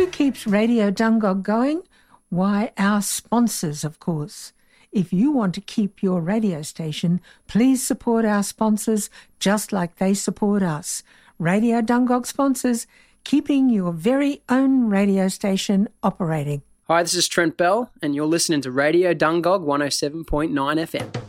Who keeps Radio Dungog going? Why, our sponsors, of course. If you want to keep your radio station, please support our sponsors just like they support us. Radio Dungog sponsors, keeping your very own radio station operating. Hi, this is Trent Bell, and you're listening to Radio Dungog 107.9 FM.